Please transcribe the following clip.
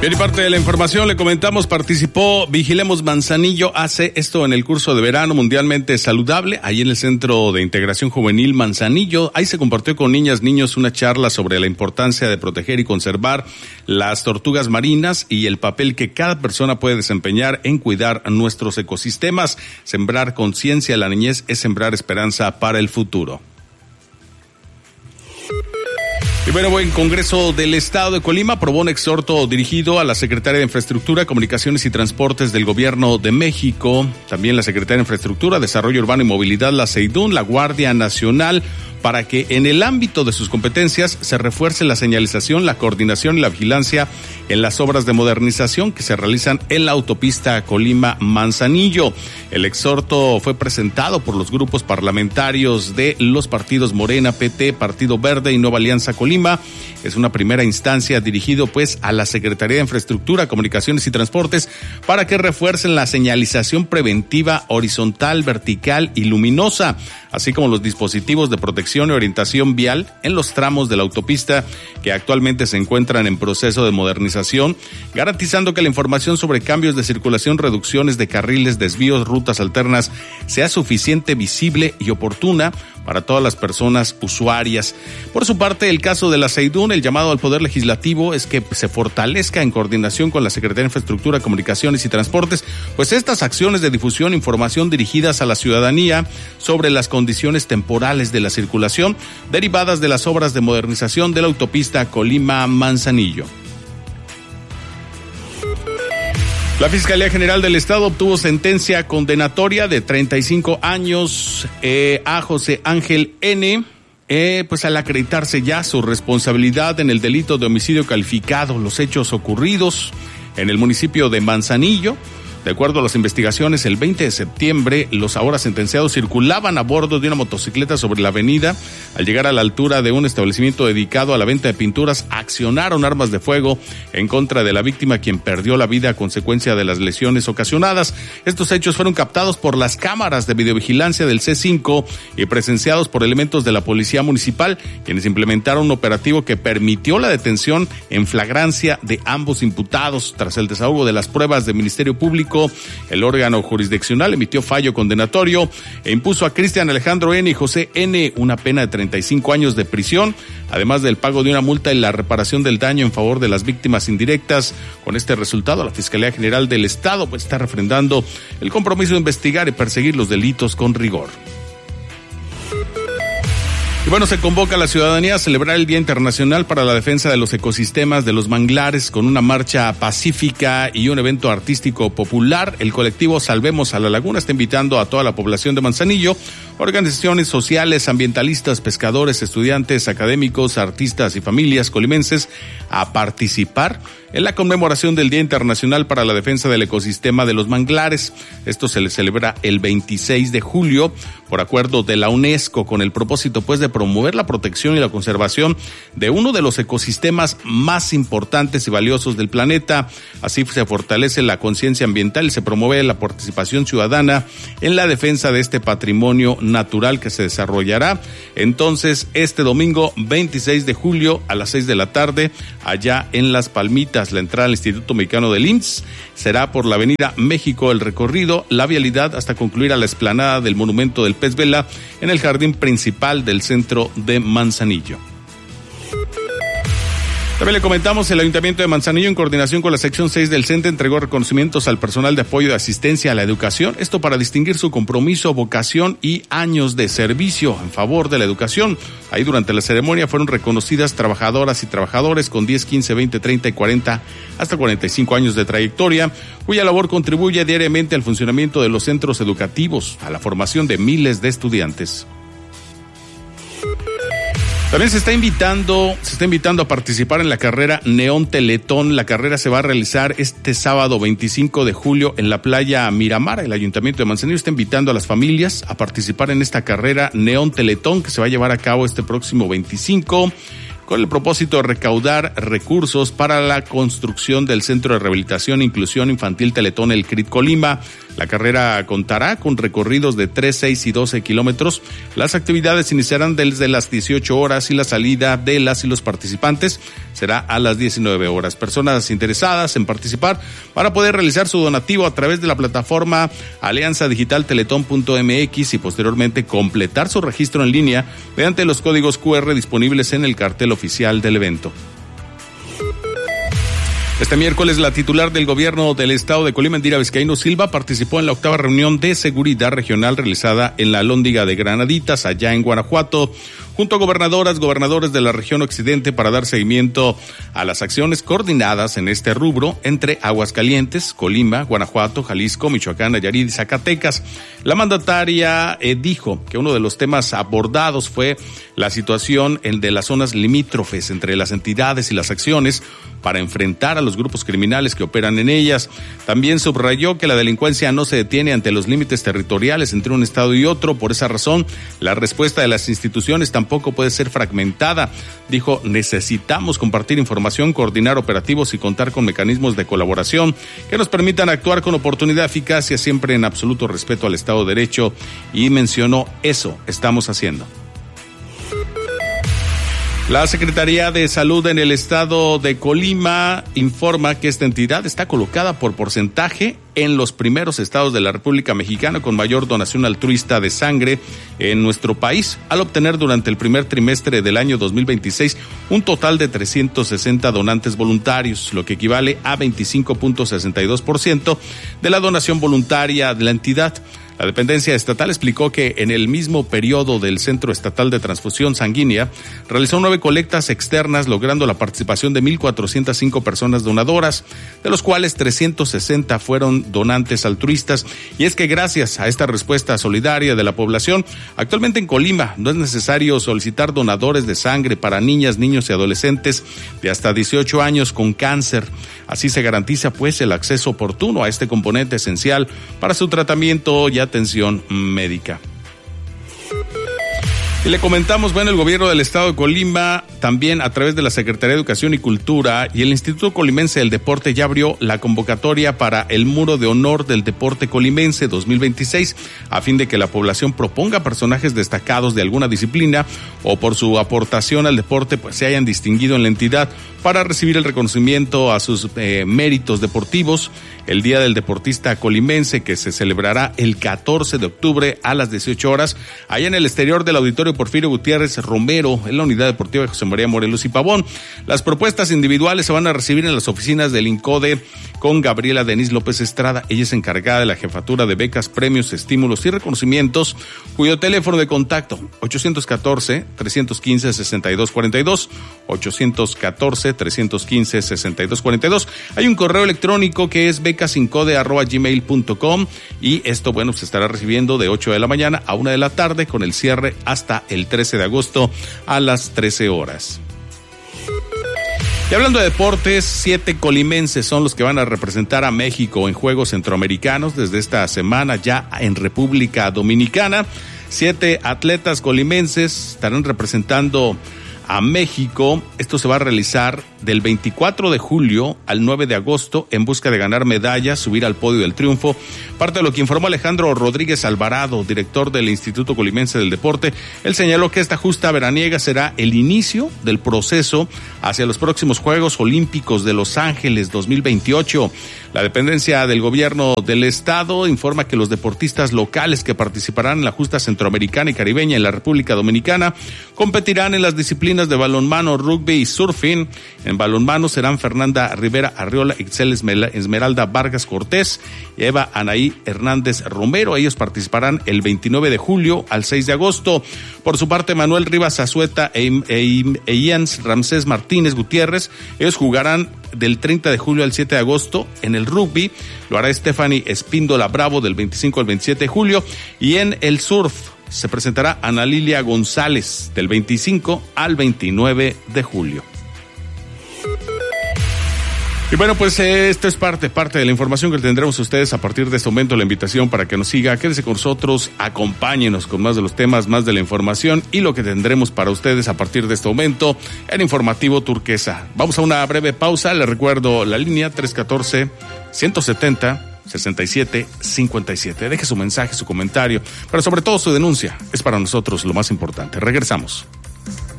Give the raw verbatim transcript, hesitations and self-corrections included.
Bien, y parte de la información le comentamos, participó Vigilemos Manzanillo, hace esto en el curso de verano mundialmente saludable, ahí en el Centro de Integración Juvenil Manzanillo. Ahí se compartió con niñas, niños una charla sobre la importancia de proteger y conservar las tortugas marinas y el papel que cada persona puede desempeñar en cuidar nuestros ecosistemas. Sembrar conciencia en la niñez es sembrar esperanza para el futuro. Y bueno, el Congreso del Estado de Colima aprobó un exhorto dirigido a la Secretaria de Infraestructura, Comunicaciones y Transportes del Gobierno de México, también la Secretaria de Infraestructura, Desarrollo Urbano y Movilidad, la SEIDUN, la Guardia Nacional, para que en el ámbito de sus competencias se refuerce la señalización, la coordinación y la vigilancia en las obras de modernización que se realizan en la autopista Colima-Manzanillo. El exhorto fue presentado por los grupos parlamentarios de los partidos Morena, P T, Partido Verde y Nueva Alianza Colima. Es una primera instancia dirigido pues a la Secretaría de Infraestructura, Comunicaciones y Transportes para que refuercen la señalización preventiva horizontal, vertical y luminosa, así como los dispositivos de protección y orientación vial en los tramos de la autopista que actualmente se encuentran en proceso de modernización, garantizando que la información sobre cambios de circulación, reducciones de carriles, desvíos, rutas alternas sea suficiente, visible y oportuna para todas las personas usuarias. Por su parte, el caso de la SEIDUN, el llamado al Poder Legislativo es que se fortalezca en coordinación con la Secretaría de Infraestructura, Comunicaciones y Transportes, pues estas acciones de difusión e información dirigidas a la ciudadanía sobre las condiciones temporales de la circulación derivadas de las obras de modernización de la autopista Colima-Manzanillo. La Fiscalía General del Estado obtuvo sentencia condenatoria de treinta y cinco años eh, a José Ángel N., eh, pues al acreditarse ya su responsabilidad en el delito de homicidio calificado, los hechos ocurridos en el municipio de Manzanillo. De acuerdo a las investigaciones, el veinte de septiembre, los ahora sentenciados circulaban a bordo de una motocicleta sobre la avenida. Al llegar a la altura de un establecimiento dedicado a la venta de pinturas, accionaron armas de fuego en contra de la víctima, quien perdió la vida a consecuencia de las lesiones ocasionadas. Estos hechos fueron captados por las cámaras de videovigilancia del C cinco y presenciados por elementos de la Policía Municipal, quienes implementaron un operativo que permitió la detención en flagrancia de ambos imputados. Tras el desahogo de las pruebas del Ministerio Público, el órgano jurisdiccional emitió fallo condenatorio e impuso a Cristian Alejandro N. y José N. una pena de treinta y cinco años de prisión, además del pago de una multa y la reparación del daño en favor de las víctimas indirectas. Con este resultado, la Fiscalía General del Estado pues, está refrendando el compromiso de investigar y perseguir los delitos con rigor. Y bueno, se convoca a la ciudadanía a celebrar el Día Internacional para la Defensa de los Ecosistemas de los Manglares con una marcha pacífica y un evento artístico popular. El colectivo Salvemos a la Laguna está invitando a toda la población de Manzanillo, organizaciones sociales, ambientalistas, pescadores, estudiantes, académicos, artistas y familias colimenses a participar en la conmemoración del Día Internacional para la Defensa del Ecosistema de los Manglares. Esto se le celebra el veintiséis de julio por acuerdo de la UNESCO, con el propósito pues de promover la protección y la conservación de uno de los ecosistemas más importantes y valiosos del planeta. Así se fortalece la conciencia ambiental y se promueve la participación ciudadana en la defensa de este patrimonio natural que se desarrollará entonces este domingo veintiséis de julio a las seis de la tarde allá en Las Palmitas. La entrada al Instituto Mexicano del I M S S será por la avenida México. El recorrido, la vialidad hasta concluir a la explanada del Monumento del Pez Vela en el jardín principal del centro de Manzanillo. También le comentamos, el Ayuntamiento de Manzanillo, en coordinación con la sección seis del C E N T E, entregó reconocimientos al personal de apoyo de asistencia a la educación, esto para distinguir su compromiso, vocación y años de servicio en favor de la educación. Ahí durante la ceremonia fueron reconocidas trabajadoras y trabajadores con diez, quince, veinte, treinta y cuarenta hasta cuarenta y cinco años de trayectoria, cuya labor contribuye diariamente al funcionamiento de los centros educativos, a la formación de miles de estudiantes. También se está invitando, se está invitando a participar en la carrera Neón Teletón. La carrera se va a realizar este sábado veinticinco de julio en la playa Miramar. El Ayuntamiento de Manzanillo está invitando a las familias a participar en esta carrera Neón Teletón que se va a llevar a cabo este próximo veinticinco. Con el propósito de recaudar recursos para la construcción del Centro de Rehabilitación e Inclusión Infantil Teletón El C R I T Colima. La carrera contará con recorridos de tres, seis y doce kilómetros. Las actividades iniciarán desde las dieciocho horas y la salida de las y los participantes será a las diecinueve horas. Personas interesadas en participar van a poder realizar su donativo a través de la plataforma alianza digital teletón punto m x y posteriormente completar su registro en línea mediante los códigos cu erre disponibles en el cartel oficial del evento. Este miércoles, la titular del gobierno del estado de Colima, Indira Vizcaíno Silva, participó en la octava reunión de seguridad regional realizada en la Alhóndiga de Granaditas, allá en Guanajuato, junto a gobernadoras, gobernadores de la región occidente para dar seguimiento a las acciones coordinadas en este rubro entre Aguascalientes, Colima, Guanajuato, Jalisco, Michoacán, Nayarit y Zacatecas. La mandataria eh, dijo que uno de los temas abordados fue la situación el de las zonas limítrofes entre las entidades y las acciones para enfrentar a los grupos criminales que operan en ellas. También subrayó que la delincuencia no se detiene ante los límites territoriales entre un estado y otro. Por esa razón, la respuesta de las instituciones tampoco puede ser fragmentada. Dijo, necesitamos compartir información, coordinar operativos y contar con mecanismos de colaboración que nos permitan actuar con oportunidad, eficacia, siempre en absoluto respeto al Estado de Derecho. Y mencionó, eso estamos haciendo. La Secretaría de Salud en el estado de Colima informa que esta entidad está colocada por porcentaje en los primeros estados de la República Mexicana con mayor donación altruista de sangre en nuestro país, al obtener durante el primer trimestre del año dos mil veintiséis un total de trescientos sesenta donantes voluntarios, lo que equivale a veinticinco punto sesenta y dos por ciento de la donación voluntaria de la entidad. La dependencia estatal explicó que en el mismo periodo del Centro Estatal de Transfusión Sanguínea realizó nueve colectas externas, logrando la participación de mil cuatrocientas cinco personas donadoras, de los cuales trescientos sesenta fueron donantes altruistas. Y es que gracias a esta respuesta solidaria de la población, actualmente en Colima no es necesario solicitar donadores de sangre para niñas, niños y adolescentes de hasta dieciocho años con cáncer. Así se garantiza pues el acceso oportuno a este componente esencial para su tratamiento y atención médica. Y le comentamos, bueno, el gobierno del estado de Colima, también a través de la Secretaría de Educación y Cultura y el Instituto Colimense del Deporte, ya abrió la convocatoria para el Muro de Honor del Deporte Colimense dos mil veintiséis, a fin de que la población proponga personajes destacados de alguna disciplina o por su aportación al deporte, pues se hayan distinguido en la entidad, para recibir el reconocimiento a sus eh, méritos deportivos. El Día del Deportista Colimense, que se celebrará el catorce de octubre a las dieciocho horas, allá en el exterior del Auditorio Porfirio Gutiérrez Romero, en la Unidad Deportiva de José María Morelos y Pavón. Las propuestas individuales se van a recibir en las oficinas del INCODE con Gabriela Denise López Estrada. Ella es encargada de la jefatura de becas, premios, estímulos y reconocimientos, cuyo teléfono de contacto ochocientos catorce, trescientos quince, sesenta y dos cuarenta y dos, ochocientos catorce, trescientos quince, sesenta y dos cuarenta y dos. Hay un correo electrónico que es becasincode arroba gmail punto com y esto, bueno, se estará recibiendo de ocho de la mañana a una de la tarde con el cierre hasta el trece de agosto a las trece horas. Y hablando de deportes, siete colimenses son los que van a representar a México en Juegos Centroamericanos desde esta semana ya en República Dominicana. Siete atletas colimenses estarán representando a México. Esto se va a realizar del veinticuatro de julio al nueve de agosto en busca de ganar medallas, subir al podio del triunfo. Parte de lo que informó Alejandro Rodríguez Alvarado, director del Instituto Colimense del Deporte. Él señaló que esta justa veraniega será el inicio del proceso hacia los próximos Juegos Olímpicos de Los Ángeles dos mil veintiocho. La dependencia del gobierno del estado informa que los deportistas locales que participarán en la justa centroamericana y caribeña en la República Dominicana competirán en las disciplinas de balonmano, rugby y surfing. En balonmano serán Fernanda Rivera Arriola, Itzel Esmeralda Vargas Cortés y Eva Anaí Hernández Romero. Ellos participarán el veintinueve de julio al seis de agosto. Por su parte, Manuel Rivas Azueta e, e, e Ian Ramsés Martínez Gutiérrez, ellos jugarán del treinta de julio al siete de agosto. En el rugby lo hará Stephanie Espíndola Bravo del veinticinco al veintisiete de julio. Y en el surf se presentará Ana Lilia González del veinticinco al veintinueve de julio. Y bueno, pues eh, esto es parte, parte de la información que tendremos ustedes a partir de este momento. La invitación para que nos siga, quédese con nosotros, acompáñenos con más de los temas, más de la información y lo que tendremos para ustedes a partir de este momento en Informativo Turquesa. Vamos a una breve pausa, les recuerdo la línea tres uno cuatro, uno siete cero, sesenta y siete cincuenta y siete. Deje su mensaje, su comentario, pero sobre todo su denuncia. Es para nosotros lo más importante. Regresamos.